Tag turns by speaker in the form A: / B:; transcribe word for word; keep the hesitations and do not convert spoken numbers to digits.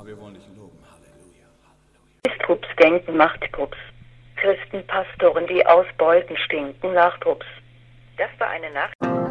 A: wir wollen dich loben. Halleluja.
B: Trupps denken macht Trupps. Christenpastoren, die aus Beuten stinken, nach Trupps. Das war eine Nacht.